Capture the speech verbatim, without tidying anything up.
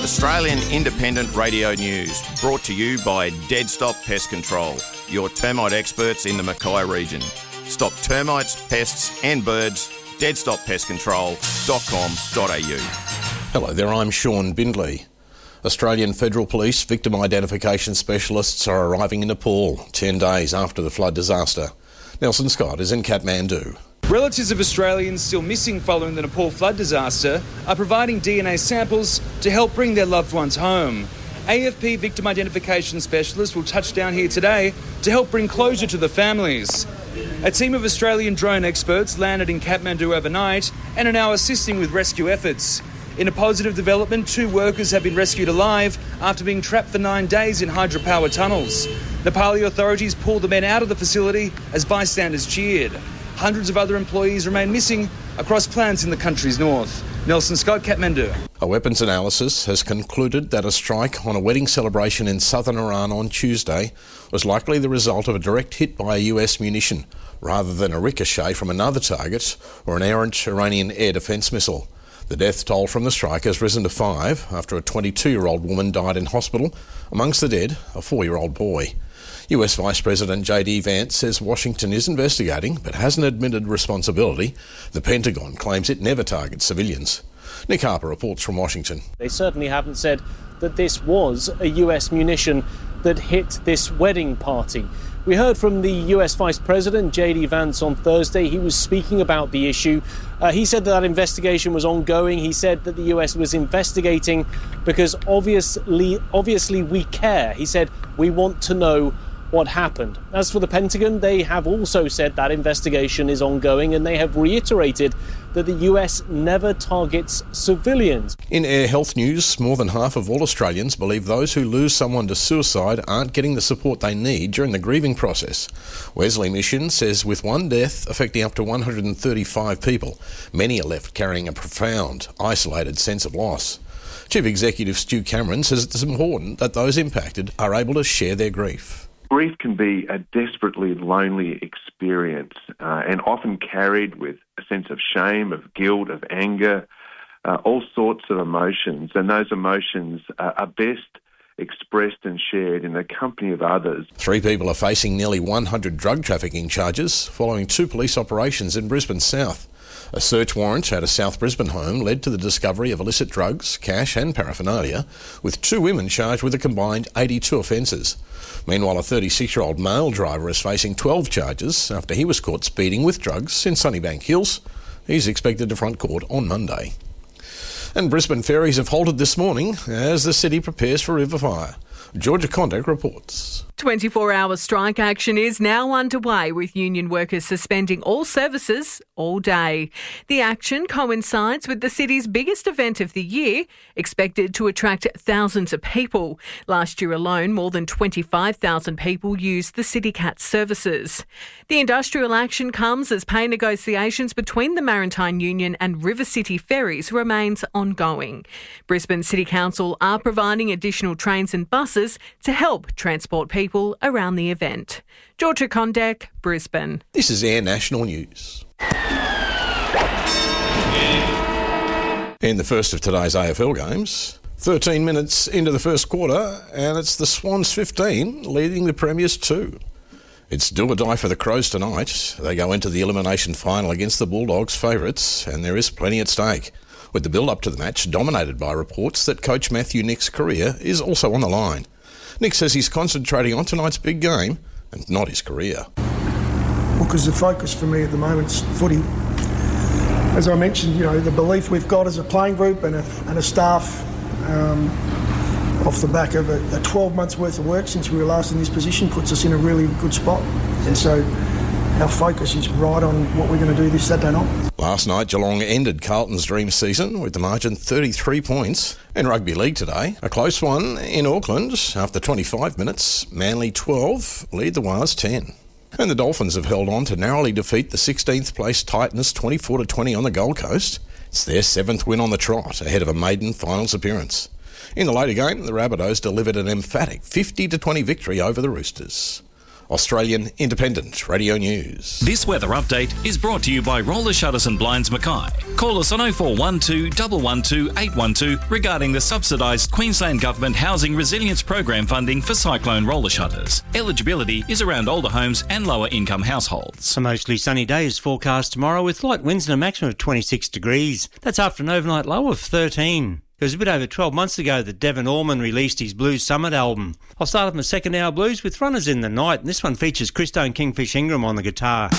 Australian Independent Radio News, brought to you by Dead Stop Pest Control, your termite experts in the Mackay region. Stop termites, pests and birds. dead stop pest control dot com dot a u. Hello there, I'm Sean Bindley. Australian Federal Police victim identification specialists are arriving in Nepal ten days after the flood disaster. Nelson Scott is in Kathmandu. Relatives of Australians still missing following the Nepal flood disaster are providing D N A samples to help bring their loved ones home. A F P victim identification specialists will touch down here today to help bring closure to the families. A team of Australian drone experts landed in Kathmandu overnight and are now assisting with rescue efforts. In a positive development, two workers have been rescued alive after being trapped for nine days in hydropower tunnels. Nepali authorities pulled the men out of the facility as bystanders cheered. Hundreds of other employees remain missing across plants in the country's north. Nelson Scott, Kathmandu. A weapons analysis has concluded that a strike on a wedding celebration in southern Iran on Tuesday was likely the result of a direct hit by a U S munition, rather than a ricochet from another target or an errant Iranian air defence missile. The death toll from the strike has risen to five after a twenty-two-year-old woman died in hospital. Amongst the dead, a four-year-old boy. U S Vice President J D Vance says Washington is investigating but hasn't admitted responsibility. The Pentagon claims it never targets civilians. Nick Harper reports from Washington. They certainly haven't said that this was a U S munition that hit this wedding party. We heard from the U S Vice President J D Vance on Thursday. He was speaking about the issue. Uh, he said that, that investigation was ongoing. He said that the U S was investigating because obviously, obviously we care. He said, we want to know what happened. As for the Pentagon, they have also said that investigation is ongoing, and they have reiterated that the U S never targets civilians. In air health news, more than half of all Australians believe those who lose someone to suicide aren't getting the support they need during the grieving process. Wesley Mission says with one death affecting up to one hundred thirty-five people, many are left carrying a profound, isolated sense of loss. Chief Executive Stu Cameron says it's important that those impacted are able to share their grief. Grief can be a desperately lonely experience uh, and often carried with a sense of shame, of guilt, of anger, uh, all sorts of emotions. And those emotions uh, are best expressed and shared in the company of others. Three people are facing nearly one hundred drug trafficking charges following two police operations in Brisbane South. A search warrant at a South Brisbane home led to the discovery of illicit drugs, cash and paraphernalia, with two women charged with a combined eighty-two offences. Meanwhile, a thirty-six-year-old male driver is facing twelve charges after he was caught speeding with drugs in Sunnybank Hills. He's expected to front court on Monday. And Brisbane ferries have halted this morning as the city prepares for river fire. Georgia Condac reports. twenty-four hour strike action is now underway, with union workers suspending all services all day. The action coincides with the city's biggest event of the year, expected to attract thousands of people. Last year alone, more than twenty-five thousand people used the CityCat services. The industrial action comes as pay negotiations between the Maritime Union and River City Ferries remains ongoing. Brisbane City Council are providing additional trains and buses to help transport people around the event. Georgia Condac, Brisbane. This is Air National News. In the first of today's A F L games, thirteen minutes into the first quarter, and it's the Swans fifteen leading the Premiers two. It's do or die for the Crows tonight. They go into the elimination final against the Bulldogs favourites, and there is plenty at stake, with the build-up to the match dominated by reports that coach Matthew Nick's career is also on the line. Nick says he's concentrating on tonight's big game and not his career. Well, because the focus for me at the moment is footy. As I mentioned, you know, the belief we've got as a playing group and a, and a staff um, off the back of a, a twelve months worth of work since we were last in this position puts us in a really good spot. And so our focus is right on what we're going to do this Saturday night. Last night, Geelong ended Carlton's dream season with the margin thirty-three points. In Rugby League today, a close one in Auckland. After twenty-five minutes, Manly twelve lead the Wars ten. And the Dolphins have held on to narrowly defeat the sixteenth place Titans twenty-four to twenty on the Gold Coast. It's their seventh win on the trot, ahead of a maiden finals appearance. In the later game, the Rabbitohs delivered an emphatic fifty to twenty victory over the Roosters. Australian Independent Radio News. This weather update is brought to you by Roller Shutters and Blinds Mackay. Call us on oh four one two, one one two, eight one two regarding the subsidised Queensland Government Housing Resilience Program funding for cyclone roller shutters. Eligibility is around older homes and lower income households. A mostly sunny day is forecast tomorrow with light winds and a maximum of twenty-six degrees. That's after an overnight low of thirteen. It was a bit over twelve months ago that Devon Orman released his Blues Summit album. I'll start off my second hour blues with Runners in the Night, and this one features Christo and Kingfish Ingram on the guitar.